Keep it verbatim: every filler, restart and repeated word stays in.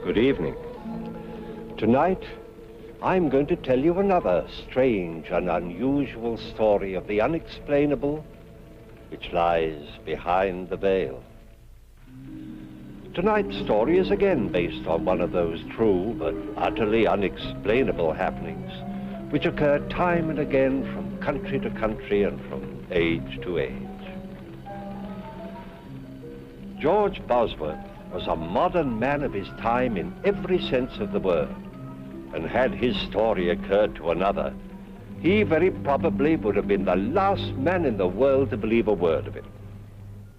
Good evening. Tonight, I'm going to tell you another strange and unusual story of the unexplainable which lies behind the veil. Tonight's story is again based on one of those true but utterly unexplainable happenings which occur time and again from country to country and from age to age. George Bosworth was a modern man of his time in every sense of the word, and had his story occurred to another, he very probably would have been the last man in the world to believe a word of it.